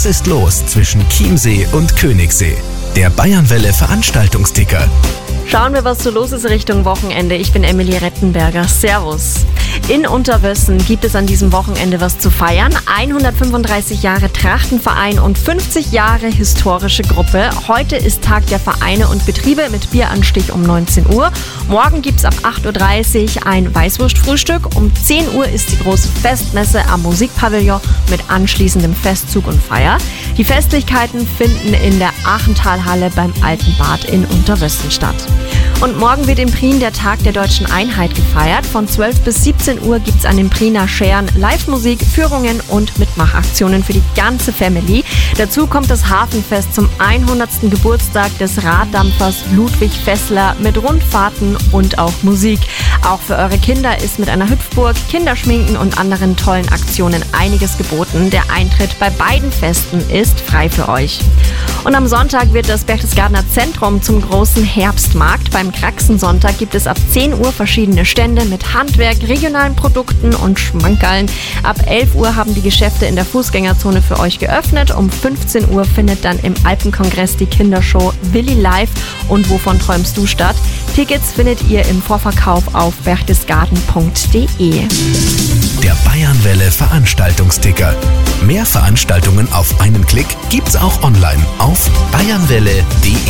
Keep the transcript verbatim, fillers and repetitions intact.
Was ist los zwischen Chiemsee und Königssee? Der Bayernwelle Veranstaltungsticker. Schauen wir, was so los ist Richtung Wochenende. Ich bin Emily Rettenberger. Servus. In Unterwössen gibt es an diesem Wochenende was zu feiern. hundertfünfunddreißig Jahre Trachtenverein und fünfzig Jahre historische Gruppe. Heute ist Tag der Vereine und Betriebe mit Bieranstich um neunzehn Uhr. Morgen gibt es ab acht Uhr dreißig ein Weißwurstfrühstück. Um zehn Uhr ist die große Festmesse am Musikpavillon mit anschließendem Festzug und Feier. Die Festlichkeiten finden in der Achentalhalle beim Alten Bad in Unterwössen statt. Und morgen wird in Prien der Tag der Deutschen Einheit gefeiert. Von zwölf bis siebzehn Uhr gibt es an den Priener Schären Live-Musik, Führungen und Mitmachaktionen für die ganze Family. Dazu kommt das Hafenfest zum hundertsten Geburtstag des Raddampfers Ludwig Fessler mit Rundfahrten und auch Musik. Auch für eure Kinder ist mit einer Hüpfburg, Kinderschminken und anderen tollen Aktionen einiges geboten. Der Eintritt bei beiden Festen ist frei für euch. Und am Sonntag wird das Berchtesgadener Zentrum zum großen Herbstmarkt. Beim Kraxensonntag gibt es ab zehn Uhr verschiedene Stände mit Handwerk, regionalen Produkten und Schmankerln. Ab elf Uhr haben die Geschäfte in der Fußgängerzone für euch geöffnet. Um fünfzehn Uhr findet dann im Alpenkongress die Kindershow Willi Live und Wovon träumst du statt. Tickets findet ihr im Vorverkauf auf berchtesgaden punkt de. Der Bayernwelle Veranstaltungsticker. Mehr Veranstaltungen auf einen Klick gibt's auch online auf bayernwelle punkt de.